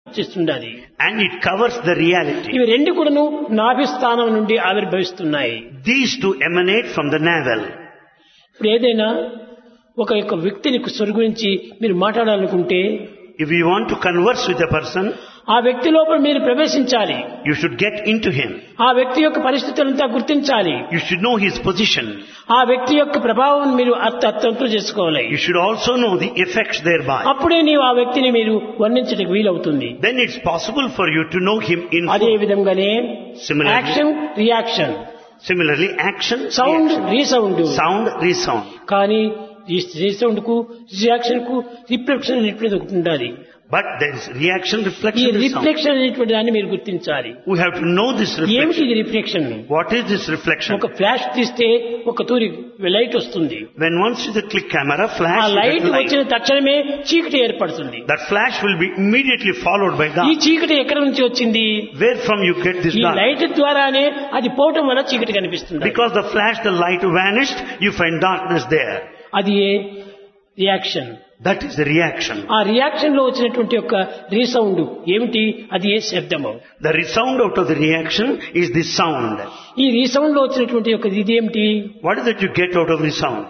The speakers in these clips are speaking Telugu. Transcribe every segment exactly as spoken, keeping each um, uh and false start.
చేస్తుండాలి. And it covers the reality. ఇవి రెండు కూడాను నాభి స్థానం నుండి ఆవిర్భవిస్తున్నాయి. These two emanate from the navel. ఇప్పుడు ఏదైనా ఒక యొక్క వ్యక్తిని గురించి మీరు మాట్లాడాలనుకుంటే, If you want to converse with a person, ఆ వ్యక్తి లోపల మీరు ప్రవేశించాలి. you should get into him. ఆ వ్యక్తి యొక్క పరిస్థితులంతా గుర్తించాలి. You should know his position. ఆ వ్యక్తి యొక్క ప్రభావం మీరు అర్థం చేసుకోవాలి. You should also know the effects thereby. అప్పుడే నీవు ఆ వ్యక్తిని మీరు వర్ణించడానికి వీలవుతుంది. Then it's possible for you to know him in అదే full. విధంగానే Similarly, action reaction, similarly action, sound reaction. Resound. Sound, resound. కానీ ఈ రీసౌండ్ కు రియాక్షన్ కు రిఫ్లెక్షన్ అనేటువంటిది ఒకటి ఉండాలి. But there is reaction, ఈ reflection, resound. రిఫ్లెక్షన్ అనేటువంటి దాన్ని మీరు గుర్తించాలి. We have to know this ఏమిటి reflection. ఇది reflection? What is this reflection? ఒక ఫ్లాష్ తీస్తే ఒక తూరి లైట్ వస్తుంది. When once you click camera, ఆ flash, you లైట్ get వచ్చిన light. తక్షణమే చీకటి ఏర్పడుతుంది. That flash will be immediately followed by ఈ dark. చీకటి ఎక్కడి నుంచి వచ్చింది? Where from you get this ఈ dark? లైట్ ద్వారానే అది పోవటం వల్ల చీకటి కనిపిస్తుంది. Because the flash, the light vanished, you find darkness there. అది ఏ reaction. That is the reaction. ఆ రియాక్షన్ లో వచ్చినటువంటి యొక్క రీసౌండ్ ఏమిటి? అది ఏ శబ్దము. The resound out of the reaction is the sound. ఈ రీసౌండ్ లో వచ్చినటువంటి యొక్క ఇది ఏమిటి? What is that you get out of the sound?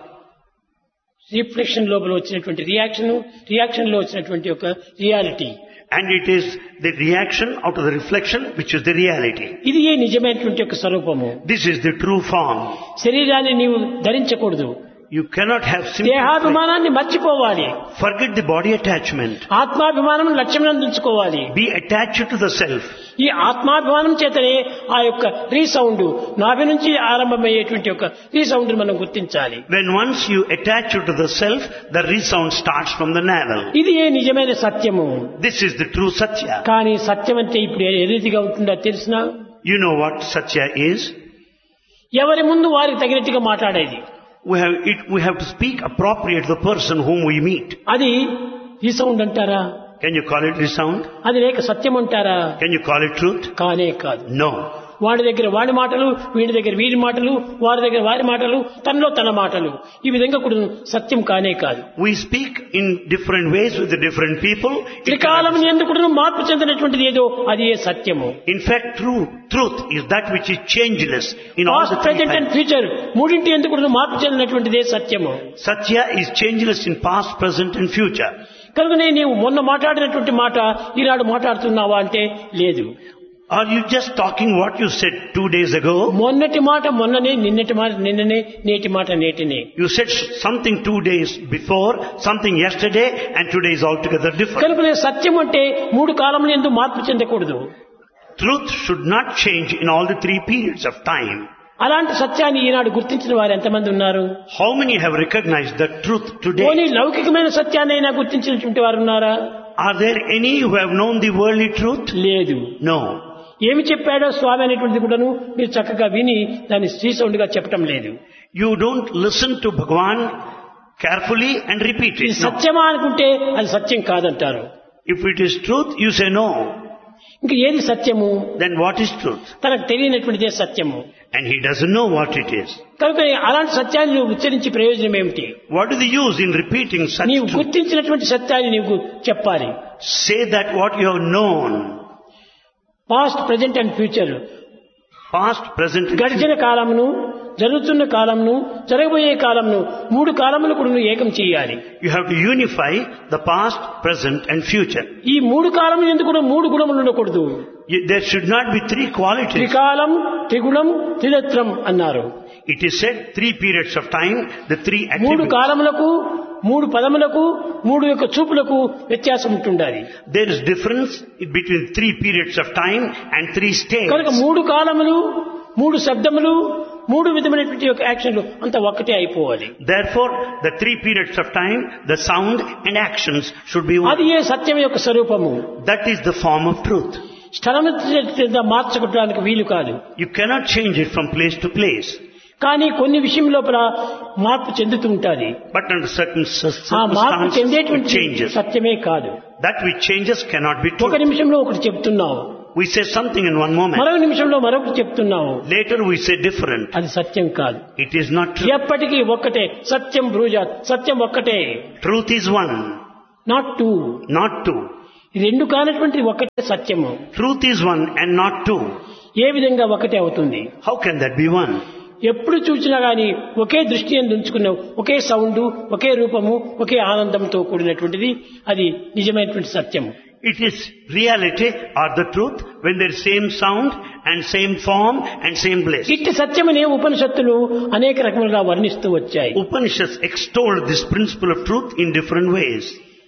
Reflection లోపల వచ్చినటువంటి రియాక్షన్, రియాక్షన్ లో వచ్చినటువంటి యొక్క reality. And it is the reaction out of the reflection which is the reality. ఇది ఏ నిజమైనటువంటి యొక్క స్వరూపము. This is the true form. శరీరాన్ని నీవు ధరించకూడదు. You cannot have simple. దేహాభిమానాన్ని మర్చిపోవాలి. Forget the body attachment. ఆత్మాభిమానం లక్ష్యం అందించుకోవాలి. Be attached to the self. ఈ ఆత్మాభిమానం చేతనే ఆ యొక్క రీసౌండ్ నాభి నుంచి ఆరంభమయ్యేటువంటి యొక్క రీసౌండ్ మనం గుర్తించాలి. When once you attach to the self, the resound starts from the navel. ఇది ఏ నిజమైన సత్యము. This is the true Satya. కానీ సత్యం అంటే ఇప్పుడు ఏ రీతిగా ఉంటుందో తెలిసినా, You know what Satya is? ఎవరి ముందు వారికి తగినట్టుగా మాట్లాడేది. We have, it, we have to speak appropriate to the person whom we meet. అది రీసౌండ్ అంటారా? Can you call it resound? అది లేక సత్యం అంటారా? Can you call it truth? కానే కాదు. No. వాడి దగ్గర వాడి మాటలు, వీడి దగ్గర వీడి మాటలు, వారి దగ్గర వారి మాటలు, తనలో తన మాటలు, ఈ విధంగా కూడా సత్యం కానే కాదు. We speak in different ways with the different people. త్రికాలం ఎందుకు మార్పు చెందినటువంటిది ఏదో అది ఏ సత్యము. In fact, true truth is that which is changeless in all past, the three present and times. Future మూడింటి ఎందుకు మార్పు చెందినటువంటిదే సత్యము. Satya is changeless in past, present and future. కనుకనే నీవు మొన్న మాట్లాడినటువంటి మాట ఈనాడు మాట్లాడుతున్నావా అంటే లేదు. Are you just talking what you said two days ago? మొన్నటి మాట మొన్ననే, నిన్నటి మాట నిన్ననే, నేటి మాట నేటినే. You said something two days before, something yesterday, and today is altogether different. కనుకనే సత్యం అంటే మూడు కాలములు ఎందుకు మార్పు చెందకూడదు. Truth should not change in all the three periods of time. అలాంటి సత్యాన్ని ఈనాడు గుర్తించిన వారు ఎంతమంది ఉన్నారు? How many have recognized the truth పోనీ today? లౌకికమైన సత్యాన్నైనా గుర్తించినటువంటి వారు ఉన్నారా? Are there any who have known the worldly truth? లేదు. No. ఏమి చెప్పాడో స్వామి అనేటువంటిది కూడాను మీరు చక్కగా విని దాన్ని శ్రీసౌండ్ గా చెప్పటం లేదు. You don't listen to Bhagavan carefully and repeat ఇది it. No. సత్యమా అనుకుంటే అది సత్యం కాదంటారు. If it is truth, you say no. ఇంక ఏది సత్యము? Then what is truth? తనకు తెలియనటువంటిదే సత్యము. And he doesn't know what it is. కనుక అలాంటి సత్యాన్ని నువ్వు ఉచ్చరించి ప్రయోజనం ఏమిటి? What is the use in repeating such నీవు truth? గుర్తించినటువంటి సత్యాన్ని నీవు చెప్పాలి. Say that what you have known. Past, present and future, Past, present and గడిచిన కాలమును, జరుగుతున్న కాలమును, జరగబోయే కాలమును, మూడు కాలములు కూడా నువ్వు ఏకం చేయాలి. You have to unify the past, present and future. ఈ మూడు కాలములు ఎందుకు కూడా మూడు గుణములు ఉండకూడదు. You- There should not be three qualities. త్రికాలం, త్రిగుణం, త్రిరత్నం అన్నారు. It is said three periods of time, the three మూడు attributes. కాలములకు, మూడు పదములకు, మూడు యొక్క చూపులకు వ్యత్యాసం ఉంటుండాలి. There is difference between three periods of time and three కనుక states. మూడు కాలములు, మూడు శబ్దములు, మూడు విధమైనటువంటి యొక్క యాక్షన్లు అంత ఒక్కటే అయిపోవాలి. Therefore, the three periods of time, the sound and actions should be అది one. ఏ సత్యం యొక్క స్వరూపము. That is the form of truth. స్థలము మార్చుకోవడానికి వీలు కాదు. You cannot change it from place to place. కానీ కొన్ని విషయం లోపల మార్పు చెందుతూ ఉంటుంది. But under certain cir- ఆ మార్పు circumstances, it చెందేటువంటి changes. సత్యమే కాదు. That which changes cannot be ఒక true. నిమిషంలో ఒకటి చెప్తున్నావు, We say something in one moment. మరొక నిమిషంలో మరొకటి చెప్తున్నావు, Later we say different. అది సత్యం కాదు. It is not true. ఎప్పటికీ ఒక్కటే సత్యం. బ్రూజాత్ సత్యం ఒక్కటే, Truth is one, not two. not two. ఈ రెండు కానటువంటి ఒకటే సత్యము. Truth is one and not two. ఏ విధంగా ఒకటే అవుతుంది? How can that be one? ఎప్పుడు చూసినా గాని ఒకే దృష్టి ఉంచుకున్న ఒకే సౌండ్, ఒకే రూపము, ఒకే ఆనందంతో కూడినటువంటిది అది నిజమైనటువంటి సత్యము. It is reality or the truth when there is same sound and same form and same bliss. ఇట్టి సత్యమనే ఉపనిషత్తులు అనేక రకములుగా వర్ణిస్తూ వచ్చాయి. Upanishads extolled this principle of truth in different ways.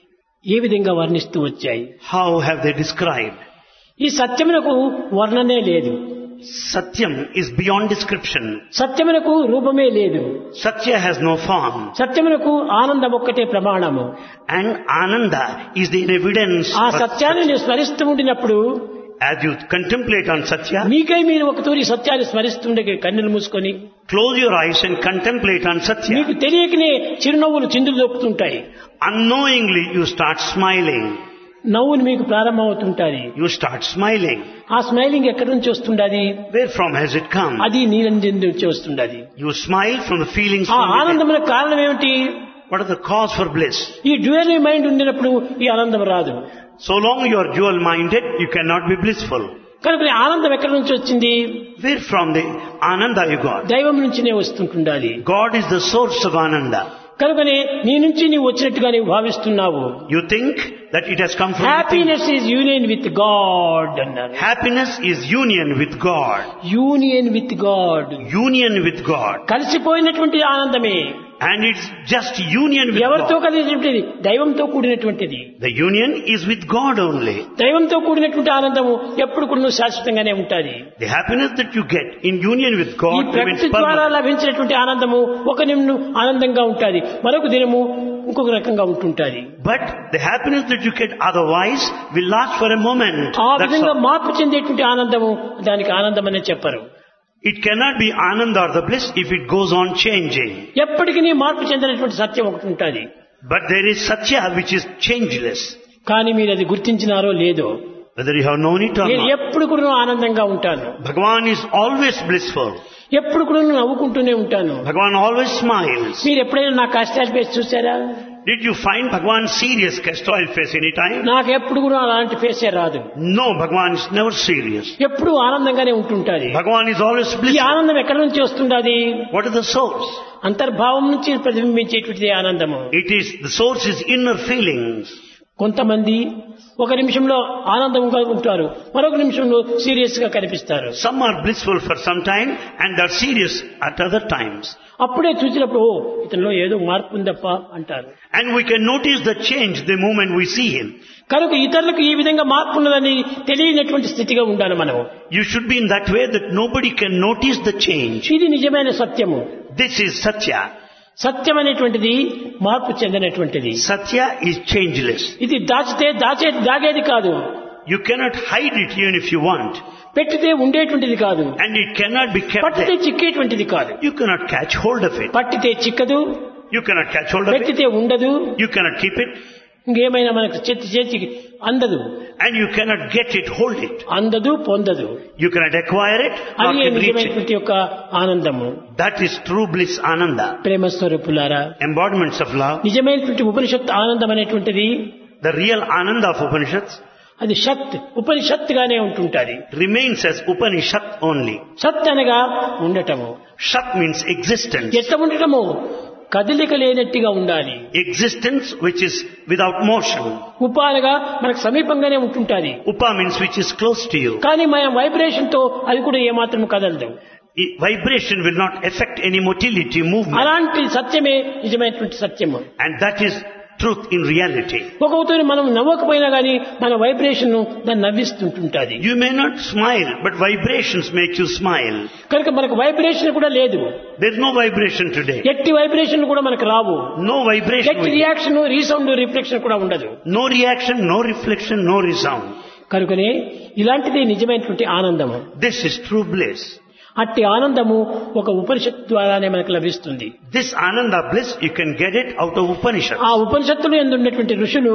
ఏ విధంగా వర్ణిస్తూ వచ్చాయి? How have they described? ఈ సత్యమునకు వర్ణనే లేదు. Satyam is beyond description. సత్యమునకు రూపమే లేదు. Satya has no form. సత్యమునకు ఆనందం ఒక్కటే ప్రమాణము. And Ananda is the evidence. ఆ for సత్యాన్ని నేను స్మరిస్తూ ఉండినప్పుడు As you contemplate on Satya, మీకై మీరు ఒక తూరి సత్యాన్ని స్మరిస్తుండే కన్నులు మూసుకొని close your eyes and contemplate on Satya. మీకు తెలియకనే చిరునవ్వులు చిందులు దొక్కుతుంటాయి. Unknowingly you start smiling. నవ్వులు మీకు ప్రారంభమవుతుంటాయి. You start smiling. ఆ స్మైలింగ్ ఎక్కడి నుంచి వస్తుండది? Where from has it come? అది నీరంజన్ నుంచి వస్తుండది. You smile from the feelings ఆ from within. ఆనందములకు కారణం ఏమిటి? What is the cause for bliss? ఈ డ్యూయల్ మైండ్ ఉండినప్పుడు ఈ ఆనందం రాదు. So long you are dual minded, you cannot be blissful. కనుక ఈ ఆనందం ఎక్కడి నుంచి వచ్చింది? Where from the Ananda you got? దైవం నుంచినే వస్తుంటుండాలి. God is the source of Ananda. కనుకనే నీ నుంచి నీవు వచ్చినట్టుగా నీవు భావిస్తున్నావు. You think that it has come from within. Happiness is union with God అన్నారు. Happiness is union with God. Union with God, Union with God. కలిసిపోయినటువంటి ఆనందమే. And it's just union with ఎవరితో God. కలిసినటువంటిది? దైవంతో కూడినటువంటిది. The union is with God only. దైవంతో కూడినటువంటి ఆనందము ఎప్పుడు కూడా శాశ్వతంగానే ఉంటుంది. The happiness that you get in union with ఈ God remains ప్రకృతి ద్వారా permanent. లభించినటువంటి ఆనందము ఒక నిమిషం ఆనందంగా ఉంటుంది, మరొక దినము ఇంకొక రకంగా ఉంటుంటుంది. But the happiness that you get otherwise will last for a moment. ఆ That's విధంగా all. మార్పు చెందేటువంటి ఆనందము దానికి ఆనందం అనే చెప్పరు. It cannot be Ananda or the bliss if it goes on changing. ఎప్పటికీ మార్పు చెందినటువంటి సత్యం ఒకటి ఉంటుంది. But there is Satya which is changeless. కానీ మీరు అది గుర్తించినారో లేదో, Whether you have known it or నేను not. ఎప్పుడు కూడా ఆనందంగా ఉంటాను, Bhagavan is always blissful. ఎప్పుడు కూడా నవ్వుకుంటూనే ఉంటాను. Bhagavan always smiles. మీరు ఎప్పుడైనా నా కష్టాలు ఫేస్ చూసారా? Did you find Bhagavan serious castor face any time? నాకు ఎప్పుడు కూడా అలాంటి ఫేసే రాదు. No, Bhagavan is never serious. ఎప్పుడు ఆనందంగానే ఉంటుంటాది. Bhagavan is always ఈ blissful. ఆనందం ఎక్కడి నుంచి వస్తుండాది? What is the source? అంతర్భావం నుంచి ప్రతిబింబించేటువంటిది ఆనందము. It is, the source is inner feelings. కొంతమంది ఒక నిమిషంలో ఆనందంగా ఉంటారు, మరొక నిమిషంలో సీరియస్ గా కనిపిస్తారు. Some are blissful for some time and are serious at other times. అప్పుడే చూసినప్పుడు ఓ ఇతనిలో ఏదో మార్పు ఉందప్ప అంటారు. And we can notice the change the moment we see him. కనుక ఇతరులకు ఈ విధంగా మార్పు ఉన్నదని తెలియనటువంటి స్థితిగా ఉండాలి మనం. You should be in that way that nobody can notice the change. ఇది నిజమైన సత్యము. This is Satya. సత్యం అనేటువంటిది మార్పు చెందినటువంటిది. Satya is changeless. ఇది దాచితే దాచే దాగేది కాదు, You cannot hide it even if you want. పెట్టితే ఉండేటువంటిది కాదు, And it cannot be kept పట్టితే there. చిక్కేటువంటిది కాదు. You cannot catch hold of it. పట్టితే చిక్కదు, You cannot catch hold of it. పెట్టితే ఉండదు, You cannot keep it. ఇంకేమైనా మనకు చేతి చేతికి అందదు. And you cannot get it, hold it. అందదు, పొందదు. You cannot acquire it or అది can reach it. నిజమైనటువంటి యొక్క ఆనందము. That is true bliss, Ananda. ప్రేమ స్వరూపులారా, Embodiments of love. నిజమైనటువంటి ఉపనిషత్ ఆనందం అనేటువంటిది The real Ananda of Upanishads అది sheath ఉపనిషత్తుగానే ఉంటుంటది. remains as Upanishad only. సత్ అనగా ఉండటము. Shat means existence. ఎట్లా ఉండటము? కదలిక లేనట్టుగా ఉండాలి. Existence which is without motion. ఉప అనగా మనకు సమీపంగానే ఉంటుంటాది, Upa means which is close to you. కానీ మన వైబ్రేషన్ తో అది కూడా ఏమాత్రం కదలదు. I- Vibration will not affect any motility, movement. అలాంటి సత్యమే నిజమైనటువంటి సత్యము. And that is truth in reality. ఒక్కొక్కరు మనం నవ్వకపోయినా గానీ మన వైబ్రేషన్ దాన్ని నవ్విస్తుంటుంటది. You may not smile, but vibrations make you smile. కనుక మనకు వైబ్రేషన్ కూడా లేదు. There is no vibration today. ఎట్టి వైబ్రేషన్ కూడా మనకు రావు. No vibration. ఎట్టి with you. Reaction, resound, reflection కూడా ఉండదు. No reaction, no reflection, no resound. కనుకనే ఇలాంటిదే నిజమైనటువంటి ఆనందము. This is true bliss. అట్టి ఆనందము ఒక ఉపనిషత్ ద్వారానే మనకు లభిస్తుంది. This Ananda bliss, you can get it out of Upanishads. ఆ ఉపనిషత్తులు యందు ఉన్నటువంటి ఋషులు,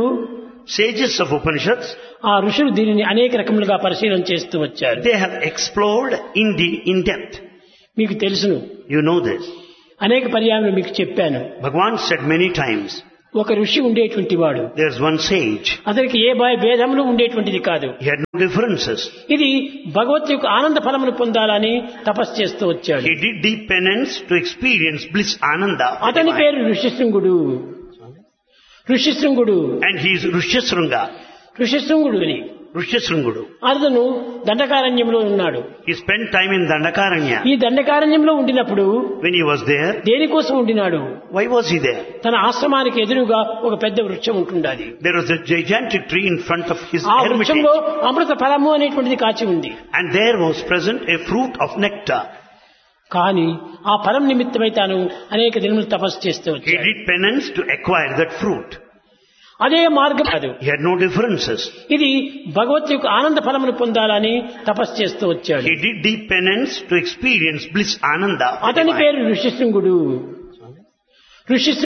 Sages of Upanishads, ఆ ఋషులు దీనిని అనేక రకములుగా పరిశీలన చేస్తూ వచ్చారు. they have explored in the in depth. మీకు తెలుసును, You know this. అనేక పర్యాయములు మీకు చెప్పాను. Bhagavan said many times, ఒక ఋషి ఉండేటువంటి వాడు. There's one sage. అతనికి ఏ భయ భేదములు ఉండేటువంటిది కాదు. He had no differences. ఇది భగవత్ యొక్క ఆనంద ఫలమును పొందాలని తపస్సు చేస్తూ వచ్చాడు. He did deep penance to experience bliss ananda. అతని పేరు ఋషిశృంగుడు. ఋషిశృంగుడు And he is Rishyasringa. ఋషిశృంగుడు అని Rishyasringudu. అతను దండకారణ్యంలో ఉన్నాడు. He spent time in Dandakaranya. ఈ దండకారణ్యంలో ఉండినప్పుడు When he was there, దేనికోసం ఉండినాడు? why was he there? తన ఆశ్రమానికి ఎదురుగా ఒక పెద్ద వృక్షం ఉంటుండాలి. There was a gigantic tree in front of his ఆ hermitage. వృక్షంలో అమృత ఫలము అనేటువంటిది కాచి ఉంది. And there was present a fruit of nectar. కానీ ఆ ఫలం నిమిత్తమై తాను అనేక దినములు తపస్సు చేస్తూ He వచ్చాడు. did penance to acquire that fruit. అదే మార్గం కాదు. He had no differences. ఇది భగవత్ యొక్క ఆనంద ఫలమును పొందాలని తపస్సు చేస్తూ వచ్చాడు. He did deep penance to experience bliss ananda. అతని పేరు ఋషిశృంగుడు. ఋషి